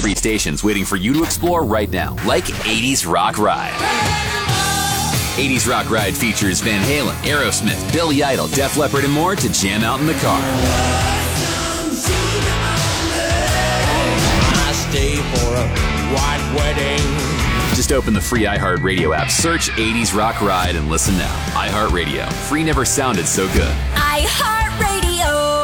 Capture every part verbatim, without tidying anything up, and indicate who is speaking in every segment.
Speaker 1: free stations waiting for you to explore right now, like eighties Rock Ride. eighties Rock Ride features Van Halen, Aerosmith, Billy Idol, Def Leppard, and more to jam out in the car.
Speaker 2: I stay for a white wedding.
Speaker 1: Just open the free iHeartRadio app, search eighties Rock Ride, and listen now. iHeartRadio. Free never sounded so good.
Speaker 3: iHeartRadio.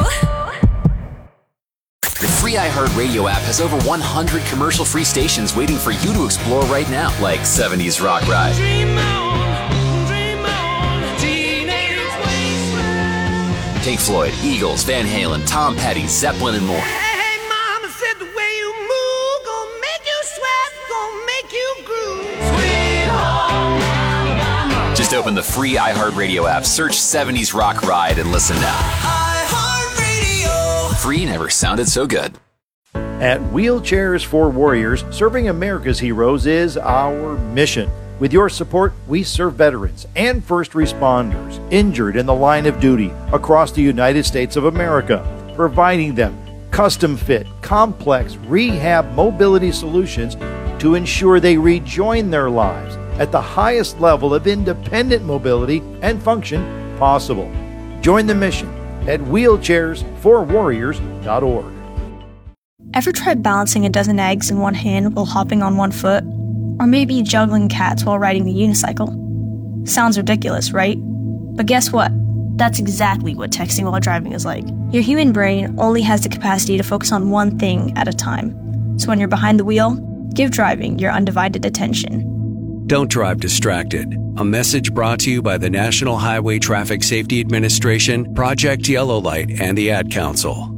Speaker 1: The free iHeartRadio app has over one hundred commercial-free stations waiting for you to explore right now, like seventies Rock Ride.
Speaker 2: Dream on, dream on, teenage wasteland.
Speaker 1: Pink Floyd, Eagles, Van Halen, Tom Petty, Zeppelin, and more.
Speaker 2: Hey, mama said the way you move gonna make you sweat, gonna make you groove. Sweet home Alabama.
Speaker 1: Just open the free iHeartRadio app, search seventies Rock Ride, and listen now.
Speaker 2: iHeartRadio.
Speaker 1: Free never sounded so good.
Speaker 4: At Wheelchairs for Warriors, serving America's heroes is our mission. With your support, we serve veterans and first responders injured in the line of duty across the United States of America, providing them custom-fit, complex rehab mobility solutions to ensure they rejoin their lives at the highest level of independent mobility and function possible. Join the mission at wheelchairs for warriors dot org.
Speaker 5: Ever tried balancing a dozen eggs in one hand while hopping on one foot? Or maybe juggling cats while riding the unicycle? Sounds ridiculous, right? But guess what? That's exactly what texting while driving is like. Your human brain only has the capacity to focus on one thing at a time. So when you're behind the wheel, give driving your undivided attention.
Speaker 6: Don't drive distracted. A message brought to you by the National Highway Traffic Safety Administration, Project Yellow Light, and the Ad Council.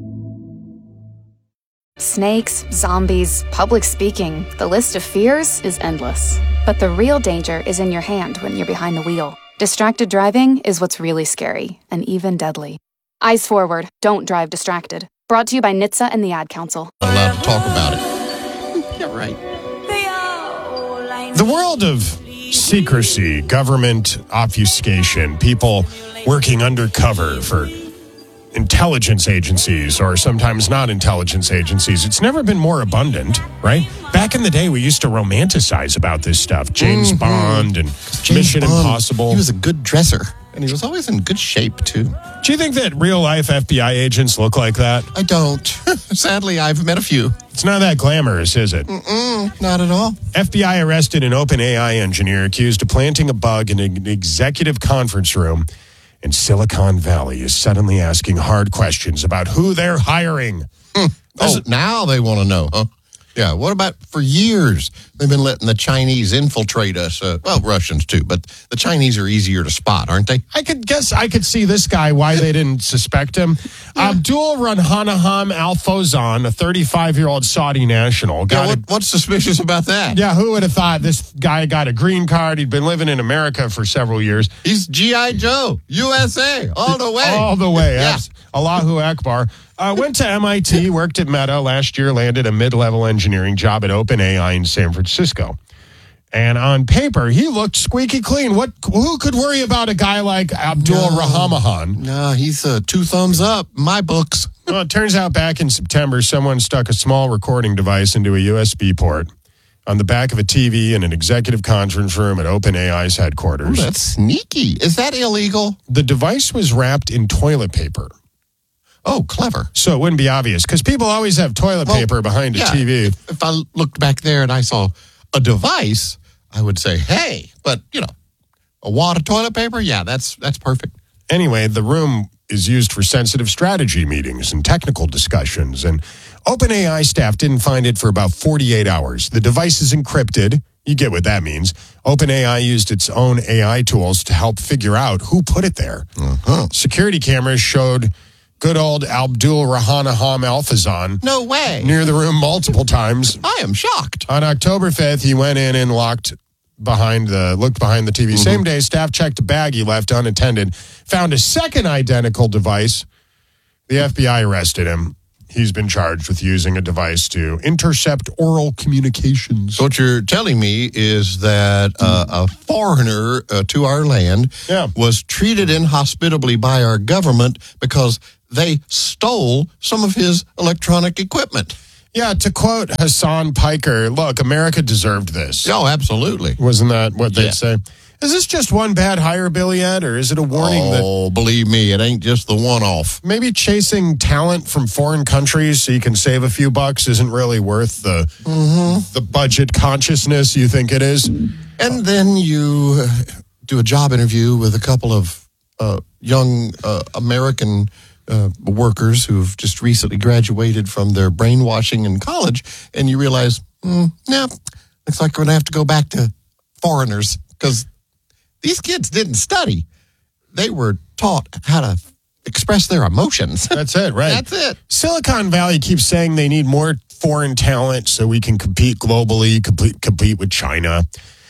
Speaker 7: Snakes, zombies, public speaking. The list of fears is endless. But the real danger is in your hand when you're behind the wheel. Distracted driving is what's really scary and even deadly. Eyes forward. Don't drive distracted. Brought to you by N H T S A and the Ad Council.
Speaker 8: Not allowed to talk about it. Yeah, right.
Speaker 9: The world of secrecy, government obfuscation, people working undercover for intelligence agencies or sometimes not intelligence agencies. It's never been more abundant, right? Back in the day, we used to romanticize about this stuff. James mm-hmm. Bond and
Speaker 8: James
Speaker 9: Mission
Speaker 8: Bond,
Speaker 9: Impossible.
Speaker 8: He was a good dresser, and he was always in good shape, too.
Speaker 9: Do you think that real-life F B I agents look like that?
Speaker 8: I don't. Sadly, I've met a few.
Speaker 9: It's not that glamorous, is it?
Speaker 8: Mm-mm, not at all.
Speaker 9: F B I arrested an OpenAI engineer accused of planting a bug in an executive conference room, and Silicon Valley is suddenly asking hard questions about who they're hiring.
Speaker 8: Hmm. Oh, now they want to know, huh? Yeah, what about for years? They've been letting the Chinese infiltrate us. Uh, well, Russians too, but the Chinese are easier to spot, aren't they?
Speaker 9: I could guess I could see this guy, why they didn't suspect him. Yeah. Abdul Ranhanaham Al Fawzan, a thirty-five-year-old Saudi national. Got
Speaker 8: Yeah, what,
Speaker 9: a,
Speaker 8: what's suspicious about that?
Speaker 9: yeah, who would have thought this guy got a green card? He'd been living in America for several years.
Speaker 8: He's G I. Joe, U S A, all the way.
Speaker 9: All the way.
Speaker 8: Yeah.
Speaker 9: Yes. Allahu Akbar. Uh, went to M I T, worked at Meta. Last year, landed a mid-level engineering job at OpenAI in San Francisco. And on paper, he looked squeaky clean. What? Who could worry about a guy like Abdul
Speaker 8: No.
Speaker 9: Rahamahan?
Speaker 8: No, he's uh, two thumbs up. My books.
Speaker 9: Well, it turns out back in September, someone stuck a small recording device into a U S B port on the back of a T V in an executive conference room at OpenAI's headquarters.
Speaker 8: Ooh, that's sneaky. Is that illegal?
Speaker 9: The device was wrapped in toilet paper.
Speaker 8: Oh, clever.
Speaker 9: So it wouldn't be obvious, because people always have toilet
Speaker 8: Well,
Speaker 9: paper behind a
Speaker 8: yeah,
Speaker 9: T V.
Speaker 8: If, if I looked back there and I saw a device, I would say, hey, but, you know, a wad of toilet paper? Yeah, that's that's perfect.
Speaker 9: Anyway, the room is used for sensitive strategy meetings and technical discussions, and OpenAI staff didn't find it for about forty-eight hours. The device is encrypted. You get what that means. OpenAI used its own A I tools to help figure out who put it there.
Speaker 8: Uh-huh.
Speaker 9: Security cameras showed good old Abdul Rahmanaham Al Fawzan
Speaker 8: No way.
Speaker 9: near the room multiple times.
Speaker 8: I am shocked.
Speaker 9: On October fifth, he went in and locked behind the looked behind the T V. Mm-hmm. Same day, staff checked a bag he left unattended, found a second identical device. The F B I arrested him. He's been charged with using a device to intercept oral communications.
Speaker 8: So what you're telling me is that uh, a foreigner uh, to our land
Speaker 9: Yeah.
Speaker 8: was treated inhospitably by our government because they stole some of his electronic equipment.
Speaker 9: Yeah, to quote Hassan Piker, look, America deserved this.
Speaker 8: Oh, absolutely.
Speaker 9: Wasn't that what they'd
Speaker 8: Yeah.
Speaker 9: say? Is this just one bad hire, Billy, yet, or is it a warning that
Speaker 8: Oh, believe me, it ain't just the one-off.
Speaker 9: maybe chasing talent from foreign countries so you can save a few bucks isn't really worth the the budget consciousness you think it is?
Speaker 8: And then you uh, do a job interview with a couple of uh, young uh, American uh, workers who've just recently graduated from their brainwashing in college, and you realize, mm, no, looks like we're going to have to go back to foreigners because these kids didn't study. They were taught how to express their emotions.
Speaker 9: That's it, right?
Speaker 8: That's it.
Speaker 9: Silicon Valley keeps saying they need more foreign talent so we can compete globally, compete, compete with China.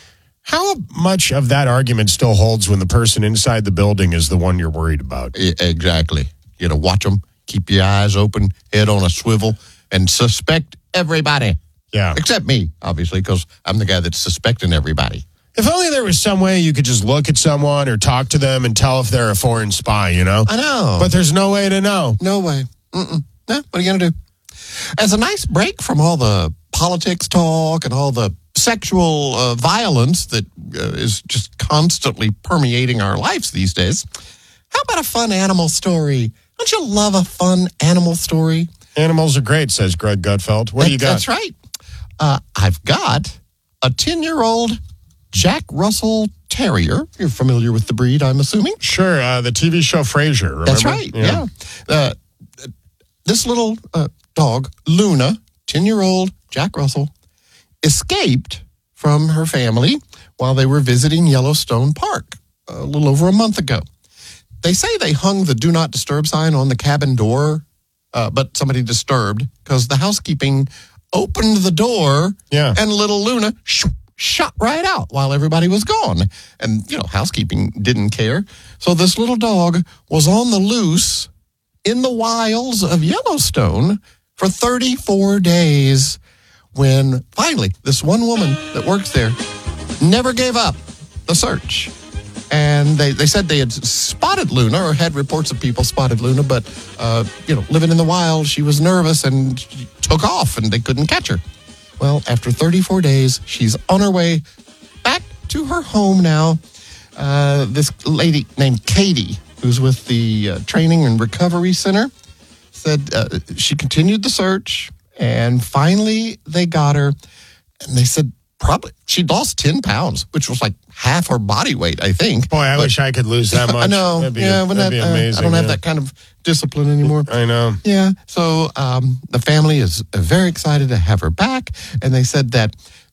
Speaker 9: How much of that argument still holds when the person inside the building is the one you're worried about?
Speaker 8: E- Exactly. You know, watch them, keep your eyes open, head on a swivel, and suspect everybody.
Speaker 9: Yeah.
Speaker 8: Except me, obviously, because I'm the guy that's suspecting everybody.
Speaker 9: If only there was some way you could just look at someone or talk to them and tell if they're a foreign spy, you know?
Speaker 8: I know.
Speaker 9: But there's no way to know.
Speaker 8: No way. Mm-mm. Nah, what are you going to do? As a nice break from all the politics talk and all the sexual uh, violence that uh, is just constantly permeating our lives these days, how about a fun animal story? Don't you love a fun animal story?
Speaker 9: Animals are great, says Greg Gutfeld. What do you got?
Speaker 8: That's right. Uh, I've got a ten-year-old Jack Russell Terrier. You're familiar with the breed, I'm assuming?
Speaker 9: Sure, uh, the T V show Frasier, remember?
Speaker 8: That's right, yeah. Uh, this little uh, dog, Luna, ten-year-old Jack Russell, escaped from her family while they were visiting Yellowstone Park a little over a month ago. They say they hung the Do Not Disturb sign on the cabin door, uh, but somebody disturbed because the housekeeping opened the door
Speaker 9: Yeah.
Speaker 8: and little Luna sh- shot right out while everybody was gone. And, you know, housekeeping didn't care. So this little dog was on the loose in the wilds of Yellowstone for thirty-four days when finally this one woman that works there never gave up the search. And they, they said they had spotted Luna or had reports of people spotted Luna, but, uh, you know, living in the wild, she was nervous and she took off and they couldn't catch her. Well, after thirty-four days, she's on her way back to her home now. Uh, this lady named Katie, who's with the uh, Training and Recovery Center, said uh, she continued the search and finally they got her. And they said probably she lost ten pounds, which was like half her body weight, I think.
Speaker 9: Boy, I
Speaker 8: But-
Speaker 9: wish I could lose that much.
Speaker 8: I know.
Speaker 9: That'd be,
Speaker 8: yeah,
Speaker 9: that'd
Speaker 8: but
Speaker 9: be
Speaker 8: that, uh,
Speaker 9: amazing.
Speaker 8: I don't have
Speaker 9: yeah.
Speaker 8: that kind of discipline anymore.
Speaker 9: I know.
Speaker 8: Yeah. So um, the family is very excited to have her back. And they said that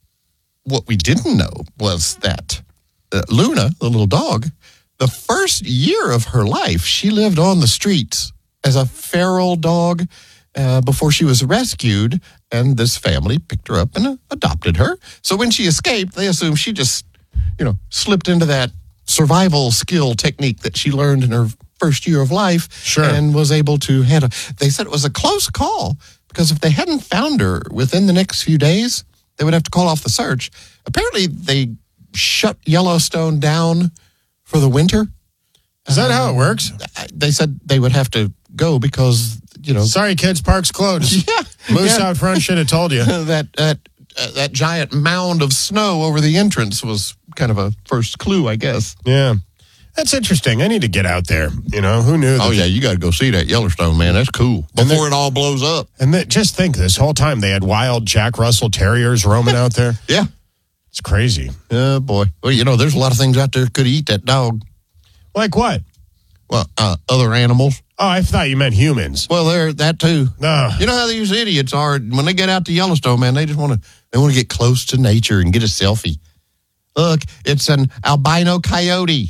Speaker 8: what we didn't know was that uh, Luna, the little dog, the first year of her life, she lived on the streets as a feral dog uh, before she was rescued. And this family picked her up and uh, adopted her. So when she escaped, they assumed she just, you know, slipped into that survival skill technique that she learned in her first year of life.
Speaker 9: Sure.
Speaker 8: And was able to handle. They said it was a close call because if they hadn't found her within the next few days, they would have to call off the search. Apparently, they shut Yellowstone down for the winter.
Speaker 9: Is that how it works?
Speaker 8: They said they would have to go because, you know.
Speaker 9: Sorry, kids, park's closed.
Speaker 8: Yeah.
Speaker 9: Moose
Speaker 8: yeah.
Speaker 9: out front should have told you.
Speaker 8: that that uh, that giant mound of snow over the entrance was kind of a first clue, I guess.
Speaker 9: Yeah. That's interesting. I need to get out there. You know, who knew?
Speaker 8: Oh,
Speaker 9: that-
Speaker 8: yeah, you got to go see that Yellowstone, man. That's cool.
Speaker 9: And
Speaker 8: Before
Speaker 9: they-
Speaker 8: it all blows up.
Speaker 9: And they, just think, this whole time they had wild Jack Russell Terriers roaming out there.
Speaker 8: Yeah.
Speaker 9: It's crazy.
Speaker 8: Oh, boy. Well, you know, there's a lot of things out there that could eat that dog.
Speaker 9: Like what?
Speaker 8: Well, uh, other animals.
Speaker 9: Oh, I thought you meant humans.
Speaker 8: Well, they're that too.
Speaker 9: No.
Speaker 8: You know how these idiots are when they get out to Yellowstone, man. They just want to they want to get close to nature and get a selfie. Look, it's an albino coyote.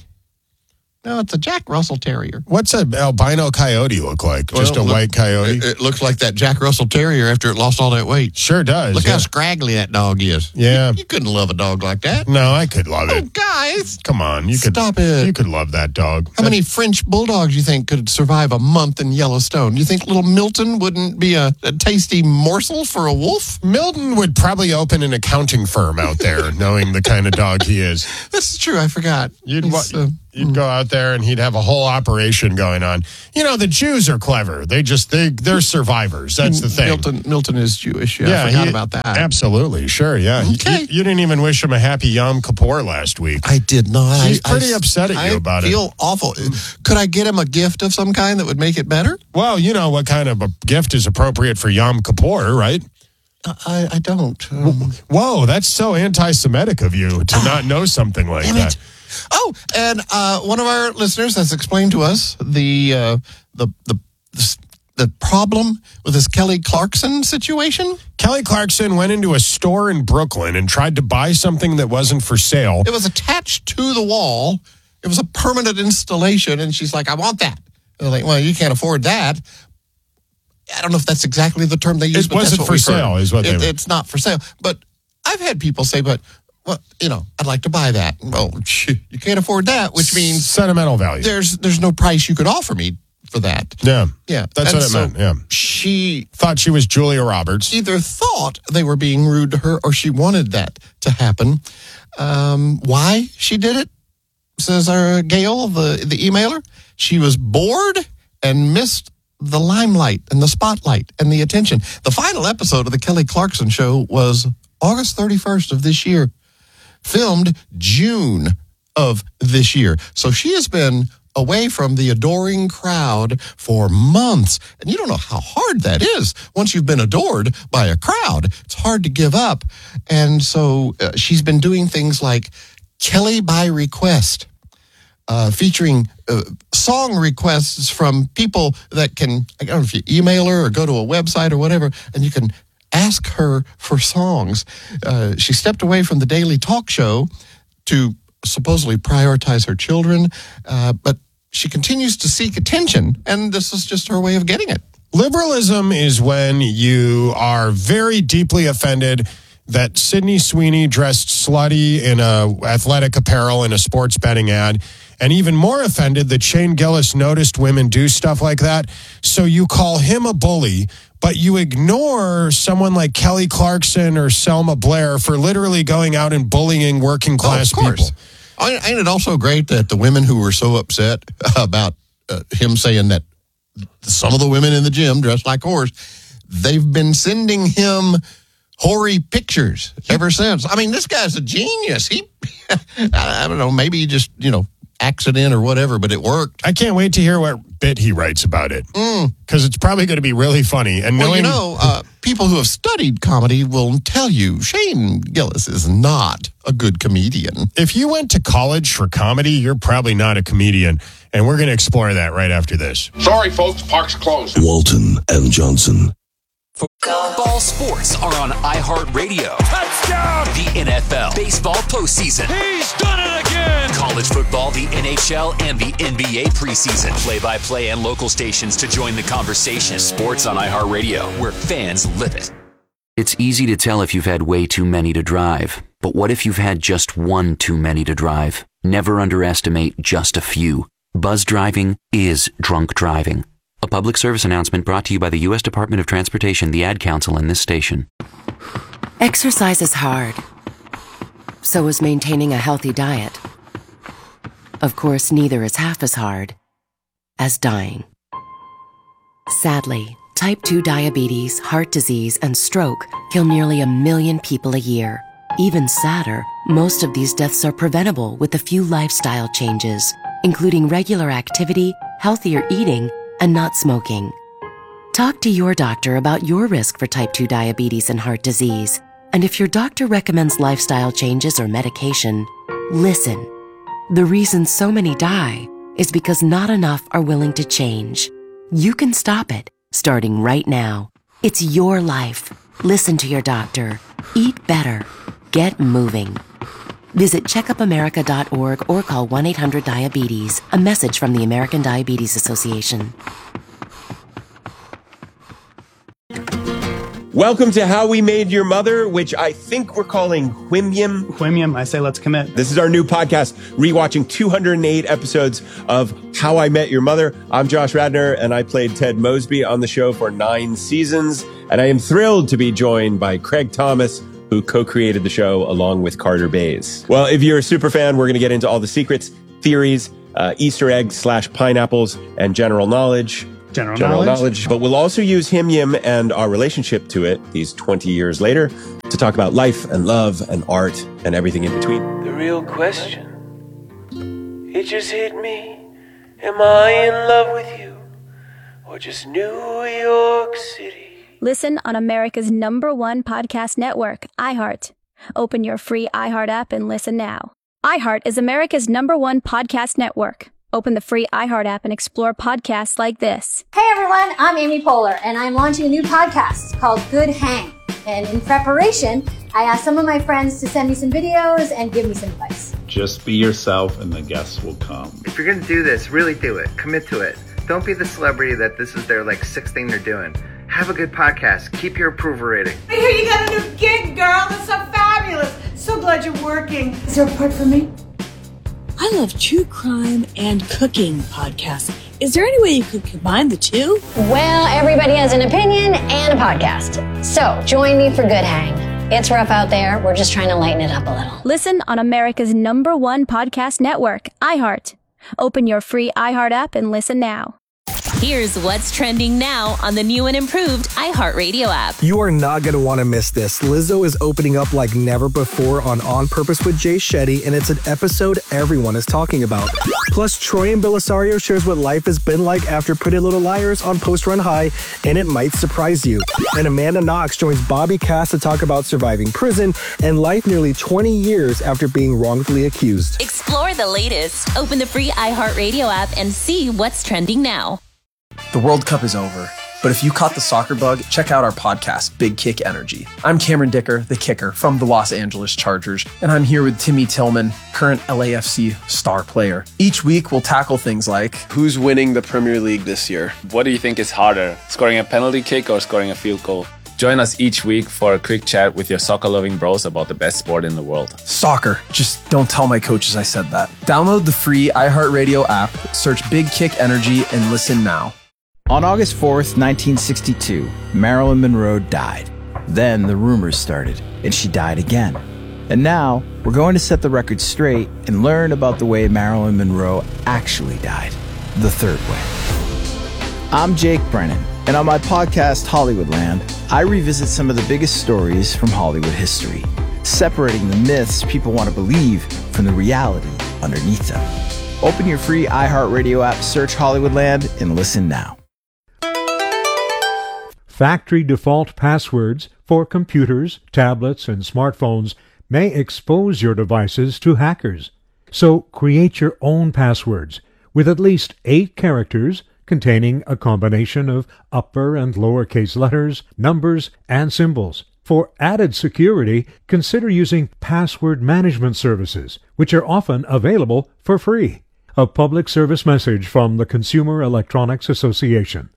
Speaker 8: No, it's a Jack Russell Terrier.
Speaker 9: What's an albino coyote look like? Just
Speaker 8: Well,
Speaker 9: a
Speaker 8: look,
Speaker 9: white coyote?
Speaker 8: It, it looks like that Jack Russell Terrier after it lost all that weight.
Speaker 9: Sure does.
Speaker 8: Look
Speaker 9: yeah.
Speaker 8: how scraggly that dog is.
Speaker 9: Yeah.
Speaker 8: You, you couldn't love a dog like that.
Speaker 9: No, I could love
Speaker 8: Oh,
Speaker 9: it.
Speaker 8: guys.
Speaker 9: Come on, you could
Speaker 8: Stop it.
Speaker 9: You could love that dog.
Speaker 8: How many French bulldogs you think could survive a month in Yellowstone? You think little Milton wouldn't be a, a tasty morsel for a wolf?
Speaker 9: Milton would probably open an accounting firm out there, knowing the kind of dog he is.
Speaker 8: This is true. I forgot.
Speaker 9: You'd
Speaker 8: He's,
Speaker 9: wa-
Speaker 8: uh,
Speaker 9: You'd go out there and he'd have a whole operation going on. You know, the Jews are clever. They just, they, they're survivors. That's the thing.
Speaker 8: Milton, Milton is Jewish. Yeah,
Speaker 9: yeah
Speaker 8: I forgot
Speaker 9: he,
Speaker 8: about that.
Speaker 9: Absolutely. Sure. Yeah.
Speaker 8: Okay.
Speaker 9: You, you didn't even wish him a happy Yom Kippur last week.
Speaker 8: I did not.
Speaker 9: He's
Speaker 8: I,
Speaker 9: pretty
Speaker 8: I,
Speaker 9: upset at
Speaker 8: I
Speaker 9: you about it.
Speaker 8: I feel awful. Could I get him a gift of some kind that would make it better?
Speaker 9: Well, you know what kind of a gift is appropriate for Yom Kippur, right?
Speaker 8: I, I don't. Um,
Speaker 9: Whoa, that's so anti-Semitic of you to not know something like
Speaker 8: damn
Speaker 9: that.
Speaker 8: it. Oh, and uh, one of our listeners has explained to us the uh, the the the problem with this Kelly Clarkson situation.
Speaker 9: Kelly Clarkson went into a store in Brooklyn and tried to buy something that wasn't for sale.
Speaker 8: It was attached to the wall. It was a permanent installation, and she's like, "I want that." And they're like, "Well, you can't afford that." I don't know if that's exactly the term they use.
Speaker 9: It
Speaker 8: but
Speaker 9: wasn't
Speaker 8: that's what
Speaker 9: for
Speaker 8: we've
Speaker 9: sale,
Speaker 8: heard.
Speaker 9: is what they
Speaker 8: it,
Speaker 9: meant.
Speaker 8: It's not for sale. But I've had people say, "But well, you know, I'd like to buy that." Well, you can't afford that, which means
Speaker 9: sentimental value.
Speaker 8: There's there's no price you could offer me for that.
Speaker 9: Yeah,
Speaker 8: yeah,
Speaker 9: that's
Speaker 8: and
Speaker 9: what it
Speaker 8: so
Speaker 9: meant. Yeah,
Speaker 8: she
Speaker 9: thought she was Julia Roberts.
Speaker 8: Either thought they were being rude to her, or she wanted that to happen. Um, why she did it? Says our Gail, the the emailer. She was bored and missed the limelight and the spotlight and the attention. The final episode of the Kelly Clarkson Show was August thirty-first of this year, filmed June of this year. So she has been away from the adoring crowd for months. And you don't know how hard that is. Once you've been adored by a crowd, it's hard to give up. And so uh, she's been doing things like Kelly by Request, uh, featuring uh, song requests from people that can, I don't know if you email her or go to a website or whatever, and you can ask her for songs. Uh, she stepped away from the daily talk show to supposedly prioritize her children, uh, but she continues to seek attention, and this is just her way of getting it.
Speaker 9: Liberalism is when you are very deeply offended that Sydney Sweeney dressed slutty in a athletic apparel in a sports betting ad, and even more offended that Shane Gillis noticed women do stuff like that. So you call him a bully, but you ignore someone like Kelly Clarkson or Selma Blair for literally going out and bullying working class
Speaker 8: oh, of course.
Speaker 9: people.
Speaker 8: Ain't it also great that the women who were so upset about uh, him saying that some of the women in the gym dressed like whores, they've been sending him hoary pictures ever since. I mean, this guy's a genius. He, I don't know, maybe he just, you know, accident or whatever, but it worked.
Speaker 9: I can't wait to hear what bit he writes about it, because mm. it's probably going to be really funny. And
Speaker 8: well,
Speaker 9: knowing,
Speaker 8: you know, uh, people who have studied comedy will tell you Shane Gillis is not a good comedian.
Speaker 9: If you went to college for comedy, you're probably not a comedian, and we're going to explore that right after this.
Speaker 3: Sorry, folks, park's closed.
Speaker 10: Walton and Johnson.
Speaker 1: Ball sports are on iHeartRadio.
Speaker 3: Touchdown!
Speaker 1: The N F L, baseball postseason.
Speaker 3: He's done it again!
Speaker 1: College football, the N H L, and the N B A preseason. Play-by-play and local stations to join the conversation. Sports on iHeartRadio, where fans live it.
Speaker 11: It's easy to tell if you've had way too many to drive. But what if you've had just one too many to drive? Never underestimate just a few. Buzz driving is drunk driving. A public service announcement brought to you by the U S Department of Transportation, the Ad Council, and this station.
Speaker 12: Exercise is hard. So is maintaining a healthy diet. Of course, neither is half as hard as dying. Sadly, type two diabetes, heart disease, and stroke kill nearly a million people a year. Even sadder, most of these deaths are preventable with a few lifestyle changes, including regular activity, healthier eating, and not smoking. Talk to your doctor about your risk for type two diabetes and heart disease. And if your doctor recommends lifestyle changes or medication, listen. The reason so many die is because not enough are willing to change. You can stop it, starting right now. It's your life. Listen to your doctor. Eat better. Get moving. Visit checkup america dot org or call one eight hundred diabetes. A message from the American Diabetes Association.
Speaker 13: Welcome to How We Made Your Mother, which I think we're calling Whimyam.
Speaker 14: Whimyam, I say let's commit.
Speaker 13: This is our new podcast, rewatching two hundred eight episodes of How I Met Your Mother. I'm Josh Radner, and I played Ted Mosby on the show for nine seasons. And I am thrilled to be joined by Craig Thomas, who co-created the show along with Carter Bays. Well, if you're a super fan, we're going to get into all the secrets, theories, uh, Easter eggs slash pineapples, and general knowledge.
Speaker 14: General,
Speaker 13: general knowledge.
Speaker 14: knowledge.
Speaker 13: But we'll also use Him Yim and our relationship to it these twenty years later to talk about life and love and art and everything in between.
Speaker 15: The real question, it just hit me. Am I in love with you or just New York City?
Speaker 5: Listen on America's number one podcast network, iHeart. Open your free iHeart app and listen now. iHeart is America's number one podcast network. Open the free iHeart app and explore podcasts like this.
Speaker 16: Hey everyone, I'm Amy Poehler, and I'm launching a new podcast called Good Hang. And in preparation, I asked some of my friends to send me some videos and give me some advice.
Speaker 17: Just be yourself and the guests will come.
Speaker 18: If you're going to do this, really do it. Commit to it. Don't be the celebrity that this is their like sixth thing they're doing. Have a good podcast. Keep your approval rating.
Speaker 2: I hear you got a new gig, girl. That's so fabulous. So glad you're working. Is there a part for me?
Speaker 19: I love true crime and cooking podcasts. Is there any way you could combine the two?
Speaker 20: Well, everybody has an opinion and a podcast. So join me for Good Hang. It's rough out there. We're just trying to lighten it up a little.
Speaker 5: Listen on America's number one podcast network, iHeart. Open your free iHeart app and listen now.
Speaker 21: Here's what's trending now on the new and improved iHeartRadio app.
Speaker 22: You are not going to want to miss this. Lizzo is opening up like never before on On Purpose with Jay Shetty, and it's an episode everyone is talking about. Plus, Troy and Belisario shares what life has been like after Pretty Little Liars on Post Run High, and it might surprise you. And Amanda Knox joins Bobby Cass to talk about surviving prison and life nearly twenty years after being wrongfully accused.
Speaker 21: Explore the latest. Open the free iHeartRadio app and see what's trending now.
Speaker 23: The World Cup is over, but if you caught the soccer bug, check out our podcast, Big Kick Energy. I'm Cameron Dicker, the kicker from the Los Angeles Chargers, and I'm here with Timmy Tillman, current L A F C star player. Each week, we'll tackle things like,
Speaker 24: who's winning the Premier League this year?
Speaker 25: What do you think is harder, scoring a penalty kick or scoring a field goal? Join us each week for a quick chat with your soccer-loving bros about the best sport in the world.
Speaker 23: Soccer. Just don't tell my coaches I said that. Download the free iHeartRadio app, search Big Kick Energy, and listen now.
Speaker 26: On August fourth, nineteen sixty-two, Marilyn Monroe died. Then the rumors started, and she died again. And now, we're going to set the record straight and learn about the way Marilyn Monroe actually died. The third way. I'm Jake Brennan, and on my podcast, Hollywoodland, I revisit some of the biggest stories from Hollywood history, separating the myths people want to believe from the reality underneath them. Open your free iHeartRadio app, search Hollywoodland, and listen now.
Speaker 27: Factory default passwords for computers, tablets, and smartphones may expose your devices to hackers. So create your own passwords with at least eight characters containing a combination of upper and lowercase letters, numbers, and symbols. For added security, consider using password management services, which are often available for free. A public service message from the Consumer Electronics Association.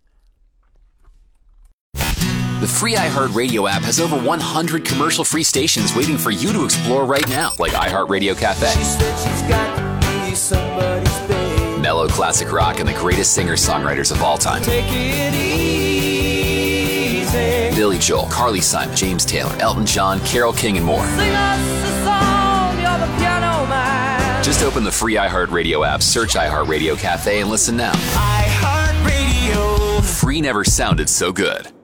Speaker 1: The free iHeartRadio app has over one hundred commercial-free stations waiting for you to explore right now, like iHeartRadio Cafe, mellow classic rock, and the greatest singer-songwriters of all time.
Speaker 2: Take it easy.
Speaker 1: Billy Joel, Carly Simon, James Taylor, Elton John, Carole King, and more.
Speaker 2: Sing us a song, you're the piano man.
Speaker 1: Just open the free iHeartRadio app, search iHeartRadio Cafe, and listen now.
Speaker 2: iHeartRadio.
Speaker 1: Free never sounded so good.